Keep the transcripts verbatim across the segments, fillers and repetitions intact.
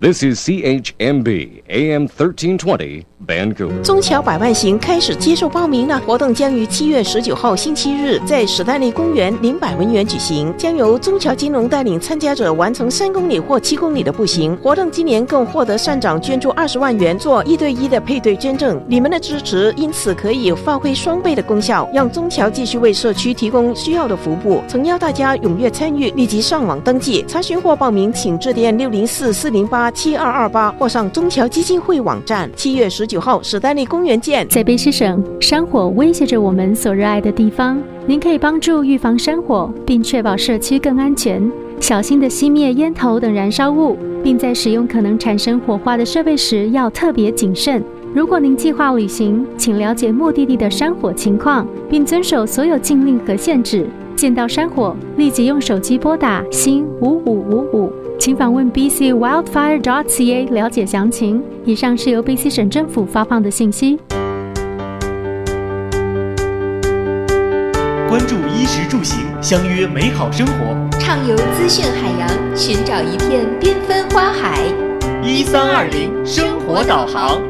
This is C H M B A M thirteen twenty Vancouver。 中侨百万行开始接受报名了，活动将于七月十九号星期日在史丹利公园领百文园举行，将由中侨金融带领参加者完成三公里或七公里的步行。活动今年更获得善长捐助二十万元做一对一的配对捐赠，你们的支持因此可以发挥双倍的功效，让中侨继续为社区提供需要的服务。诚邀大家踊跃参与，立即上网登记查询或报名，请致电六零四四零八七二二八或上中侨基金会网站。七月十九号史丹利公园见。 在卑诗省，山火威胁着我们所热爱的地方，您可以帮助预防山火，并确保社区更安全。小心地熄灭烟头等燃烧物，并在使用可能产生火花的设备时要特别谨慎。如果您计划旅行，请了解目的地的山火情况，并遵守所有禁令和限制。见到山火，立即用手机拨打星五五五五。请访问 b c wildfire dot c a 了解详情。以上是由 B C 省政府发放的信息。 关注衣食住行，相约美好生活， 畅游资讯海洋，寻找一片缤纷花海。 一三二零生活导航。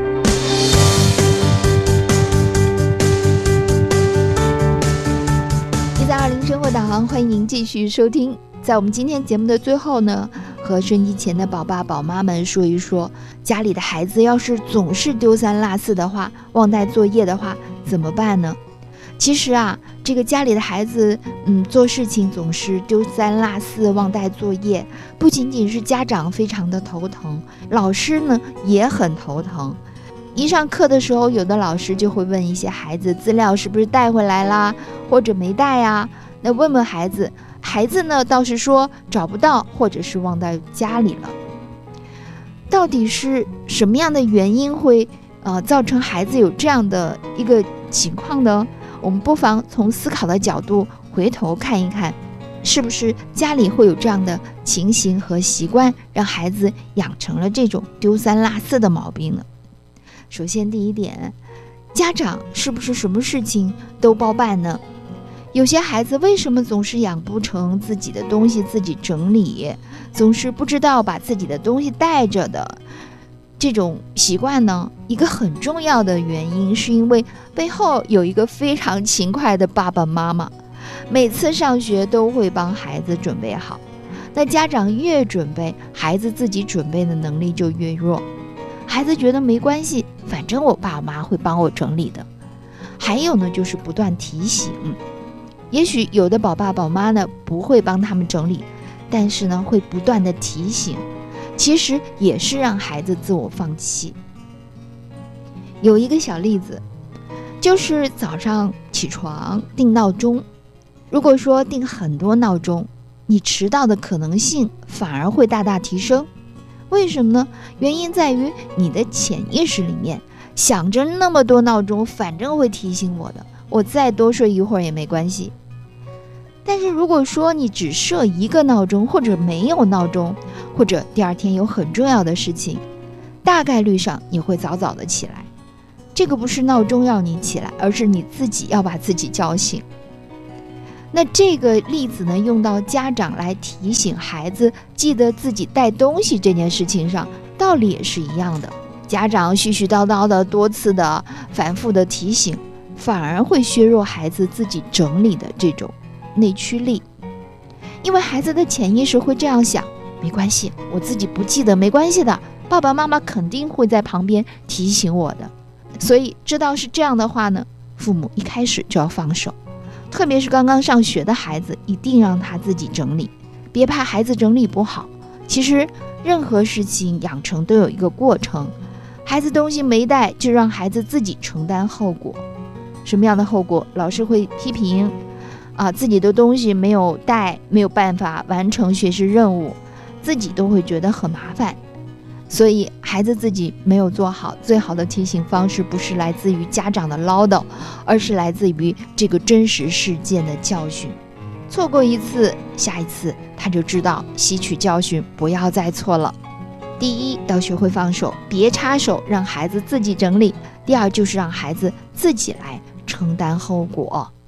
一三二零生活导航，欢迎您继续收听。在我们今天节目的最后呢，和收音机前的宝爸宝妈们说一说，家里的孩子要是总是丢三落四的话，忘带作业的话，怎么办呢？其实啊，这个家里的孩子，嗯，做事情总是丢三落四、忘带作业，不仅仅是家长非常的头疼，老师呢也很头疼。一上课的时候，有的老师就会问一些孩子资料是不是带回来啦，或者没带呀？那问问孩子，孩子呢倒是说找不到，或者是忘在家里了。到底是什么样的原因会呃造成孩子有这样的一个情况呢？我们不妨从思考的角度回头看一看，是不是家里会有这样的情形和习惯，让孩子养成了这种丢三落四的毛病呢？首先第一点，家长是不是什么事情都包办呢？有些孩子为什么总是养不成自己的东西自己整理，总是不知道把自己的东西带着的这种习惯呢？一个很重要的原因是因为背后有一个非常勤快的爸爸妈妈，每次上学都会帮孩子准备好。那家长越准备，孩子自己准备的能力就越弱。孩子觉得没关系，反正我爸妈会帮我整理的。还有呢，就是不断提醒。也许有的宝爸宝妈呢不会帮他们整理，但是呢会不断的提醒，其实也是让孩子自我放弃。有一个小例子，就是早上起床定闹钟，如果说定很多闹钟，你迟到的可能性反而会大大提升。为什么呢？原因在于你的潜意识里面想着那么多闹钟反正会提醒我的，我再多睡一会儿也没关系。但是如果说你只设一个闹钟，或者没有闹钟，或者第二天有很重要的事情，大概率上你会早早的起来。这个不是闹钟要你起来，而是你自己要把自己叫醒。那这个例子呢，用到家长来提醒孩子记得自己带东西这件事情上，道理也是一样的。家长絮絮叨叨的多次的反复的提醒，反而会削弱孩子自己整理的这种内驱力。因为孩子的潜意识会这样想，没关系，我自己不记得没关系的，爸爸妈妈肯定会在旁边提醒我的。所以知道是这样的话呢，父母一开始就要放手。特别是刚刚上学的孩子，一定让他自己整理，别怕孩子整理不好。其实任何事情养成都有一个过程，孩子东西没带，就让孩子自己承担后果。什么样的后果？老师会批评啊，自己的东西没有带，没有办法完成学习任务，自己都会觉得很麻烦。所以孩子自己没有做好，最好的提醒方式不是来自于家长的唠叨，而是来自于这个真实事件的教训。错过一次，下一次他就知道吸取教训，不要再错了。第一，要学会放手，别插手，让孩子自己整理。第二，就是让孩子自己来承担后果。